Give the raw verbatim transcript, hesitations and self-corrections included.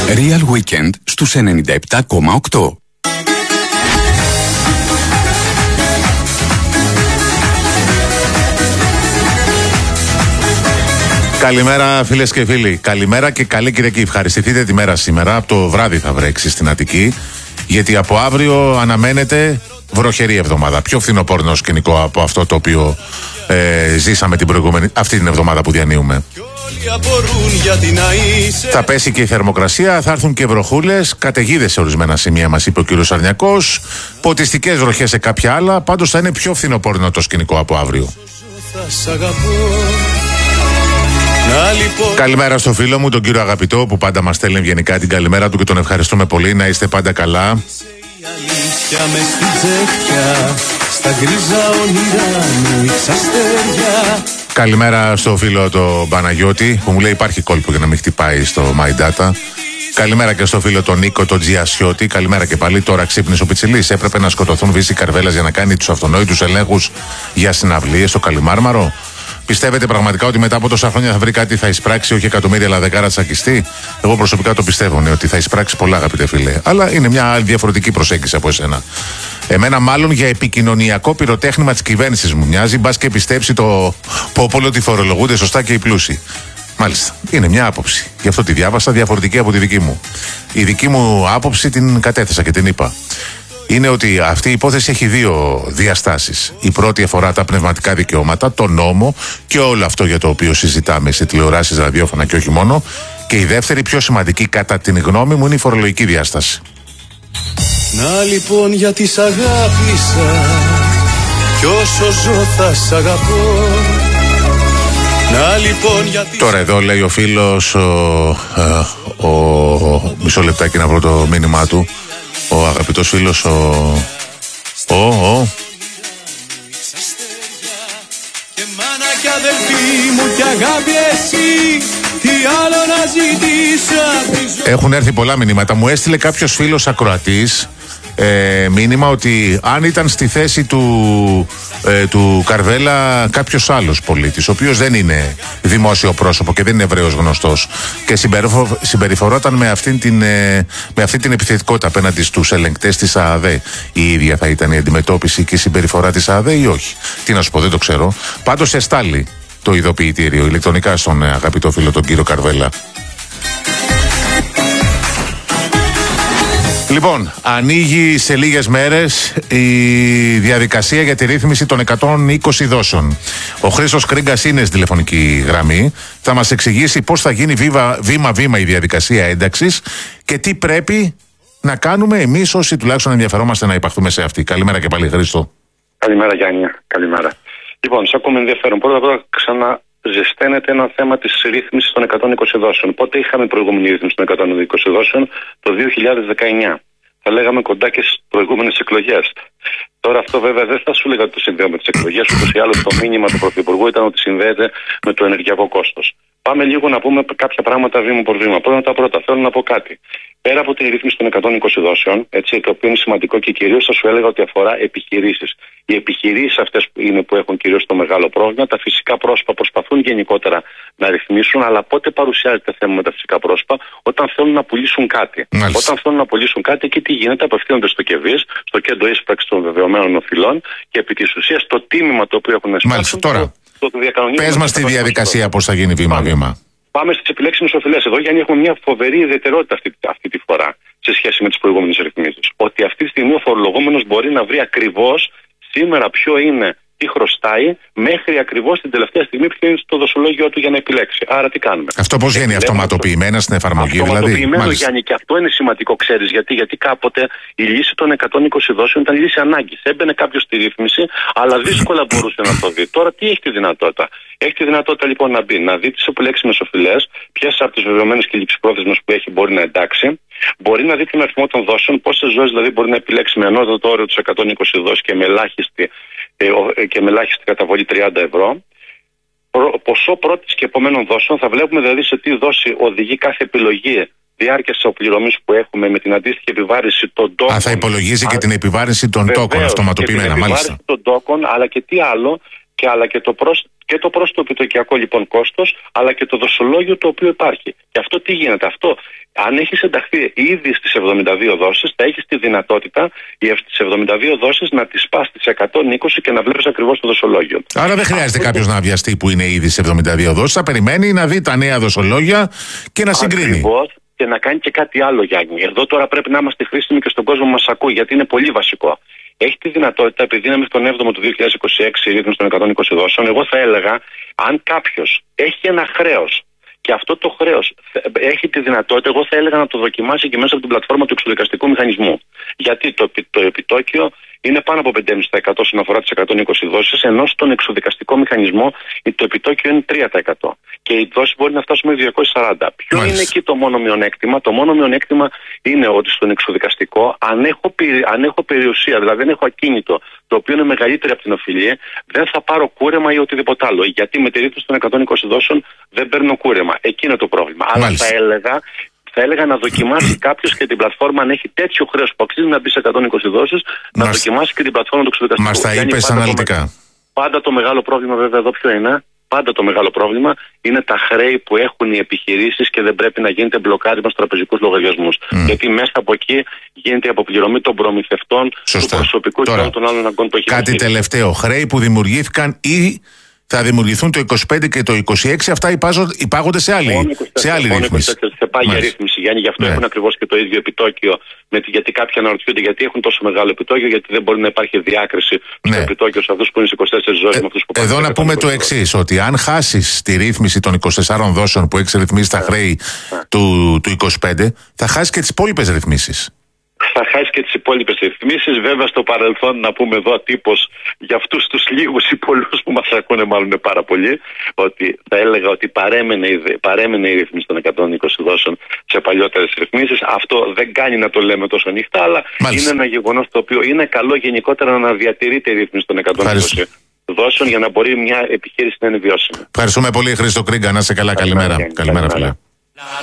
Real Weekend στους ενενήντα επτά κόμμα οκτώ. Καλημέρα φίλες και φίλοι. Καλημέρα και καλή Κυριακή. Ευχαριστηθείτε τη μέρα σήμερα. Από το βράδυ θα βρέξει στην Αττική. Γιατί από αύριο αναμένεται βροχερή εβδομάδα. Πιο φθινοπόρνο σκηνικό από αυτό το οποίο ε, ζήσαμε την προηγούμενη, αυτή την εβδομάδα που διανύουμε. Θα πέσει και η θερμοκρασία, θα έρθουν και βροχούλες, καταιγίδες σε ορισμένα σημεία, μας είπε ο κύριος Αρνιακός. Ποτιστικές βροχές σε κάποια άλλα. Πάντως θα είναι πιο φθινοπόρνο το σκηνικό από αύριο. Καλημέρα στο φίλο μου, τον κύριο Αγαπητό, που πάντα μας στέλνει ευγενικά την καλημέρα του και τον ευχαριστούμε πολύ. Να είστε πάντα καλά. Καλημέρα στο φίλο το Παναγιώτη, που μου λέει υπάρχει κόλπο για να μην χτυπάει στο My Data. Καλημέρα και στο φίλο τον Νίκο τον Τζιασιώτη. Καλημέρα και πάλι. Τώρα ξύπνησε ο Πιτσιλής. Έπρεπε να σκοτωθούν Βύση Καρβέλας για να κάνει τους αυτονόητους ελέγχους για συναυλίες στο Καλιμάρμαρο. Πιστεύετε πραγματικά ότι μετά από τόσα χρόνια θα βρει κάτι, θα εισπράξει όχι εκατομμύρια αλλά δεκάρα τσακιστή? Εγώ προσωπικά το πιστεύω, ναι, ότι θα εισπράξει πολλά, αγαπητέ φίλε. Αλλά είναι μια άλλη διαφορετική προσέγγιση από εσένα. Εμένα, μάλλον για επικοινωνιακό πυροτέχνημα της κυβέρνησης μου μοιάζει, μπας και πιστέψει το πόπολο ότι φορολογούνται σωστά και οι πλούσιοι. Μάλιστα. Είναι μια άποψη. Γι' αυτό τη διάβασα, διαφορετική από τη δική μου. Η δική μου άποψη την κατέθεσα και την είπα. Είναι ότι αυτή η υπόθεση έχει δύο διαστάσεις. Η πρώτη αφορά τα πνευματικά δικαιώματα, το νόμο και όλο αυτό για το οποίο συζητάμε σε τηλεοράσεις, ραδιόφωνα και όχι μόνο. Και η δεύτερη, πιο σημαντική κατά την γνώμη μου, είναι η φορολογική διάσταση. Να λοιπόν γιατί σ' αγάπησα κι όσο ζω θα σ' αγαπώ. Να λοιπόν γιατί... Τώρα εδώ λέει ο φίλος, ο, ο, ο, μισό λεπτάκι να βρω το μήνυμά του. Ο αγαπητός φίλος, ο... Ο, ο... Έχουν έρθει πολλά μηνύματα. Μου έστειλε κάποιος φίλος ακροατής ε, μήνυμα ότι αν ήταν στη θέση του, ε, του Καρβέλα κάποιος άλλος πολίτης, ο οποίος δεν είναι δημόσιο πρόσωπο και δεν είναι Εβραίος γνωστός και συμπεριφο, συμπεριφορόταν με αυτήν την, ε, με αυτή την επιθετικότητα απέναντι στους ελεγκτές της ΑΑΔΕ, η ίδια θα ήταν η αντιμετώπιση και η συμπεριφορά της ΑΑΔΕ ή όχι? Τι να σου πω, δεν το ξέρω. Πάντως εστάλει το ειδοποιητήριο ηλεκτρονικά στον ε, αγαπητό φίλο τον κύριο Καρβέλα. Λοιπόν, ανοίγει σε λίγες μέρες η διαδικασία για τη ρύθμιση των εκατόν είκοσι δόσεων. Ο Χρήστος Κρίγκας είναι στη τηλεφωνική γραμμή. Θα μας εξηγήσει πώς θα γίνει βήμα-βήμα η διαδικασία ένταξης και τι πρέπει να κάνουμε εμείς όσοι τουλάχιστον ενδιαφερόμαστε να υπαχθούμε σε αυτή. Καλημέρα και πάλι, Χρήστο. Καλημέρα, Γιάννη. Καλημέρα. Λοιπόν, σε ακούμε ενδιαφέρον. Πρώτα απ' όλα ξαναζεσταίνεται ένα θέμα της ρύθμισης των εκατόν είκοσι δόσεων. Πότε είχαμε προηγούμενη ρύθμιση των εκατόν είκοσι δόσεων? Το δύο χιλιάδες δεκαεννιά. Θα λέγαμε κοντά και στις προηγούμενες εκλογές. Τώρα αυτό βέβαια δεν θα σου λέγα ότι το συνδέω με τις εκλογές, ούτως ή άλλως το μήνυμα του Πρωθυπουργού ήταν ότι συνδέεται με το ενεργειακό κόστος. Πάμε λίγο να πούμε κάποια πράγματα βήμα por βήμα. Πρώτα τα πρώτα, θέλω να πω κάτι. Πέρα από τη ρύθμιση των εκατόν είκοσι δόσεων, έτσι, το οποίο είναι σημαντικό και κυρίως θα σου έλεγα ότι αφορά επιχειρήσεις. Οι επιχειρήσεις αυτές είναι που έχουν κυρίως το μεγάλο πρόβλημα. Τα φυσικά πρόσωπα προσπαθούν γενικότερα να ρυθμίσουν, αλλά πότε παρουσιάζεται θέμα με τα φυσικά πρόσωπα? Όταν θέλουν να πουλήσουν κάτι. Μάλιστα. Όταν θέλουν να πουλήσουν κάτι, εκεί τι γίνεται? Απευθύνονται στο ΚΕΒΙΣ, στο Κέντρο Ίσπραξης των Βεβαιωμένων Οφειλών, και επί της ουσίας το τίμημα το οποίο έχουν εσπάσει. Μάλιστα, τώρα. Πες μας τη διαδικασία πώς θα γίνει βήμα-βήμα. Πάμε στις επιλέξιμες οφειλές. Εδώ, Γιάννη, έχουμε μια φοβερή ιδιαιτερότητα αυτή, αυτή τη φορά σε σχέση με τις προηγούμενες ρυθμίσεις. Ότι αυτή τη στιγμή ο φορολογούμενος μπορεί να βρει ακριβώς σήμερα ποιο είναι, τι χρωστάει, μέχρι ακριβώς την τελευταία στιγμή ποιο είναι στο δοσολόγιο του για να επιλέξει. Άρα τι κάνουμε? Αυτό πώς γίνει? Αυτοματοποιημένα στην εφαρμογή, δηλαδή? Αυτοματοποιημένο, Γιάννη, και αυτό είναι σημαντικό, ξέρεις γιατί? Γιατί κάποτε η λύση των εκατόν είκοσι δόσεων ήταν λύση ανάγκης. Έμπαινε κάποιος στη ρύθμιση, αλλά δύσκολα μπορούσε να το δει. Τώρα τι έχει τη δυνατότητα? Έχει τη δυνατότητα λοιπόν να μπει, να δει τις επιλέξιμες οφειλές, ποιες από τις βεβαιωμένες και ληξιπρόθεσμες που έχει μπορεί να εντάξει. Μπορεί να δει τον αριθμό των δόσεων, πόσες ζωές δηλαδή μπορεί να επιλέξει με ανώτατο όριο τους εκατόν είκοσι δόσεις και με ελάχιστη, ε, και με ελάχιστη καταβολή τριάντα ευρώ. Ποσό πρώτης και επομένων δόσεων, θα βλέπουμε δηλαδή σε τι δόση οδηγεί κάθε επιλογή διάρκεια της οπληρωμής που έχουμε με την αντίστοιχη επιβάρυνση των τόκων. Α, θα υπολογίζει Α, και την επιβάρυνση των τόκων αυτοματοποιημένα, μάλιστα. Την επιβάρυνση των τόκων, αλλά και τι άλλο, Και, αλλά και το, προς, και το πρόσθετο επιτοκιακό λοιπόν κόστος, αλλά και το δοσολόγιο το οποίο υπάρχει. Και αυτό τι γίνεται? Αυτό, αν έχεις ενταχθεί ήδη στις εβδομήντα δύο δόσεις, θα έχεις τη δυνατότητα στις εβδομήντα δύο δόσεις να τις πας στις εκατόν είκοσι και να βλέπεις ακριβώς το δοσολόγιο. Άρα δεν χρειάζεται κάποιος το... να βιαστεί που είναι ήδη στις εβδομήντα δύο δόσεις, θα περιμένει να δει τα νέα δοσολόγια και να συγκρίνει. Ακριβώς, και να κάνει και κάτι άλλο, Γιάννη. Εδώ τώρα πρέπει να είμαστε χρήσιμοι και στον κόσμο μας ακούει, γιατί είναι πολύ βασικό. Έχει τη δυνατότητα, επειδή είναι μέχρι τον έβδομο του δύο χιλιάδες είκοσι έξι η ρύθμιση των εκατόν είκοσι δόσεων, εγώ θα έλεγα, αν κάποιος έχει ένα χρέος και αυτό το χρέος έχει τη δυνατότητα, εγώ θα έλεγα να το δοκιμάσει και μέσα από την πλατφόρμα του εξοδικαστικού μηχανισμού. Γιατί το, το επιτόκιο είναι πάνω από πέντε κόμμα πέντε τοις εκατό όσον αφορά τις εκατόν είκοσι δόσεις, ενώ στον εξοδικαστικό μηχανισμό το επιτόκιο είναι τρία τοις εκατό. Και η δόση μπορεί να φτάσει με διακόσια σαράντα. Ποιο Μάλιστα. είναι εκεί το μόνο μειονέκτημα? Το μόνο μειονέκτημα είναι ότι στον εξοδικαστικό, αν έχω, αν έχω περιουσία, δηλαδή αν έχω ακίνητο το οποίο είναι μεγαλύτερη από την οφειλή, δεν θα πάρω κούρεμα ή οτιδήποτε άλλο. Γιατί με τη ρύθμιση των εκατόν είκοσι δόσεων δεν παίρνω κούρεμα. Εκεί είναι το πρόβλημα. Μάλιστα. Αλλά θα έλεγα. Θα έλεγα να δοκιμάσει κάποιος και την πλατφόρμα, αν έχει τέτοιο χρέος που αξίζει να μπει σε εκατόν είκοσι δόσεις, να μας... δοκιμάσει και την πλατφόρμα του εξοδικαστικού. Μας τα είπες αναλυτικά. Το, πάντα το μεγάλο πρόβλημα, βέβαια, εδώ ποιο είναι? Πάντα το μεγάλο πρόβλημα είναι τα χρέη που έχουν οι επιχειρήσεις και δεν πρέπει να γίνεται μπλοκάρισμα στους τραπεζικούς λογαριασμούς. Mm. Γιατί μέσα από εκεί γίνεται η αποπληρωμή των προμηθευτών, Σωστά. του προσωπικού και όλων των άλλων αγκών που έχει. Κάτι τελευταίο. Χρέη που δημιουργήθηκαν ή θα δημιουργηθούν το είκοσι πέντε και το είκοσι έξι, αυτά υπάγονται σε άλλη, είκοσι τέσσερα, σε άλλη ρύθμιση. Σε πάγια ρύθμιση, Γιάννη, γι' αυτό ναι. έχουν ακριβώς και το ίδιο επιτόκιο. Με, γιατί κάποιοι αναρωτιούνται γιατί έχουν τόσο μεγάλο επιτόκιο, γιατί δεν μπορεί να υπάρχει διάκριση ναι. στο επιτόκιο σε αυτούς που είναι στις είκοσι τέσσερις ζώνες ε, με αυτούς που Εδώ να πούμε το εξής, ότι αν χάσεις τη ρύθμιση των είκοσι τεσσάρων δόσεων που έχεις ρυθμίσει τα χρέη ναι. του, του είκοσι πέντε, θα χάσεις και τις υπόλοιπες ρυθμίσεις. Θα χάσει και τις υπόλοιπες ρυθμίσεις. Βέβαια, στο παρελθόν, να πούμε εδώ τύπος για αυτούς τους λίγους ή πολλούς που μας ακούνε, μάλλον είναι πάρα πολλοί, ότι θα έλεγα ότι παρέμενε, παρέμενε η ρύθμιση των εκατόν είκοσι δόσεων σε παλιότερες ρυθμίσεις. Αυτό δεν κάνει να το λέμε τόσο ανοιχτά, αλλά Μάλιστα. είναι ένα γεγονός το οποίο είναι καλό γενικότερα να διατηρείται η ρύθμιση των εκατόν είκοσι δόσεων για να μπορεί μια επιχείρηση να είναι βιώσιμη. Ευχαριστούμε πολύ, Χρήστο Κρίγκα. Να είσαι καλά. Καλημέρα. Καλημέρα, φίλε.